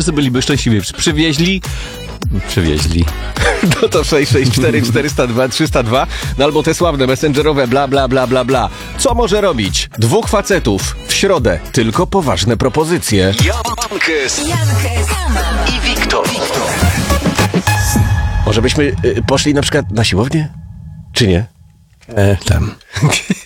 wszyscy byliby szczęśliwi. Przywieźli. No to 664 402 302. No albo te sławne messengerowe bla bla bla bla bla. Co może robić? Dwóch facetów w środę. Tylko poważne propozycje. Jankes i Wiktor. Może byśmy poszli na przykład na siłownię? Czy nie? Tam.